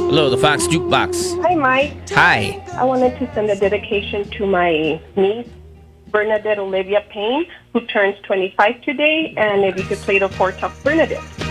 Hello, the Fox Jukebox. Hi, Mike. Hi. I wanted to send a dedication to my niece, Bernadette Olivia Payne, who turns 25 today, and if you could play the four top Bernadette.